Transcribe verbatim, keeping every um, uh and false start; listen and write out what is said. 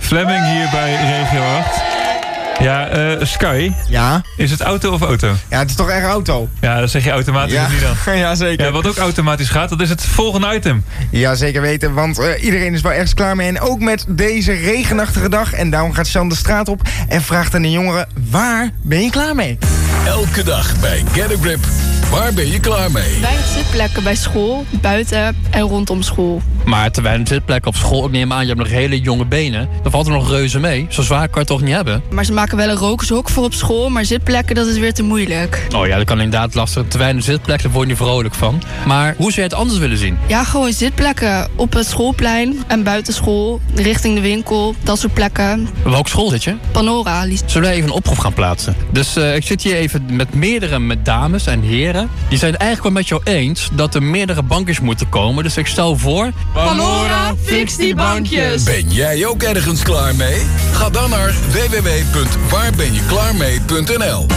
Fleming hier bij Regio acht. Ja, uh, Sky. Ja? Is het auto of auto? Ja, het is toch echt auto. Ja, dat zeg je automatisch ja. of niet dan? Ja, zeker. Ja, wat ook automatisch gaat, dat is het volgende item. Ja, zeker weten, want uh, iedereen is wel ergens klaar mee. En ook met deze regenachtige dag. En daarom gaat Sean de straat op en vraagt aan de jongeren, waar ben je klaar mee? Elke dag bij Get a Grip. Waar ben je klaar mee? Weinig zitplekken bij school, buiten en rondom school. Maar terwijl een zitplek op school, ik neem aan, je hebt nog hele jonge benen. Dan valt er nog reuze mee. Zo zwaar kan je het toch niet hebben? Maar ze maken wel een rokershok voor op school, maar zitplekken, dat is weer te moeilijk. Oh ja, dat kan inderdaad lastig. Te weinig zitplekken, daar word je niet vrolijk van. Maar hoe zou je het anders willen zien? Ja, gewoon zitplekken op het schoolplein en buiten school, richting de winkel, dat soort plekken. Welke school zit je? Panora. Zullen we even een oproep gaan plaatsen? Dus uh, ik zit hier even met meerdere met dames en heren. Die zijn het eigenlijk wel met jou eens dat er meerdere bankjes moeten komen. Dus ik stel voor... Panora, fix die bankjes! Ben jij ook ergens klaar mee? Ga dan naar w w w punt waar ben je klaar mee punt n l.